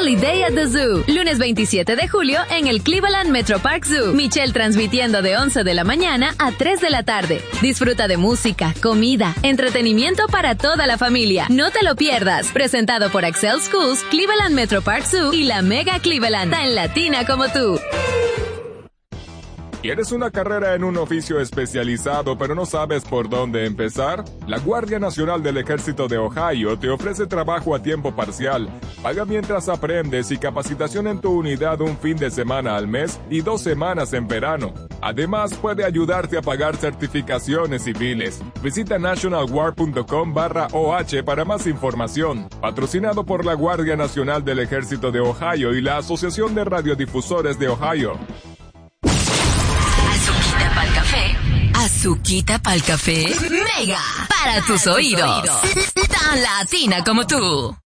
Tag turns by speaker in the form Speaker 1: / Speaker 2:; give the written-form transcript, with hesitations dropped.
Speaker 1: Holiday at the Zoo. Lunes 27 de julio en el Cleveland Metro Park Zoo. Michelle transmitiendo de 11 de la mañana a 3 de la tarde. Disfruta de música, comida, entretenimiento para toda la familia. No te lo pierdas. Presentado por Excel Schools, Cleveland Metro Park Zoo y la Mega Cleveland. Tan latina como tú.
Speaker 2: ¿Quieres una carrera en un oficio especializado pero no sabes por dónde empezar? La Guardia Nacional del Ejército de Ohio te ofrece trabajo a tiempo parcial, paga mientras aprendes y capacitación en tu unidad un fin de semana al mes y 2 semanas en verano. Además, puede ayudarte a pagar certificaciones civiles. Visita nationalguard.com/OH para más información. Patrocinado por la Guardia Nacional del Ejército de Ohio y la Asociación de Radiodifusores de Ohio.
Speaker 1: Azuquita pa'l café. Mega. Para tus oídos. Tan latina como tú.